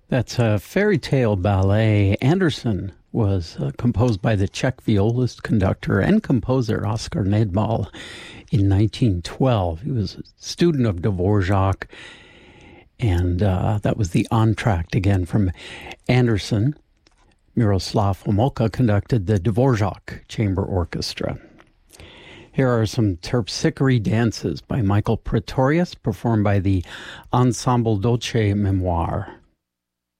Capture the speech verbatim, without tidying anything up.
That's a fairy tale ballet. Anderson was uh, composed by the Czech violist, conductor, and composer Oskar Nadmal in nineteen twelve. He was a student of Dvorak, and uh, that was the entr'acte again from Anderson. Miroslav Homolka conducted the Dvorak Chamber Orchestra. Here are some terpsichore dances by Michael Pretorius, performed by the Ensemble Dolce Memoire.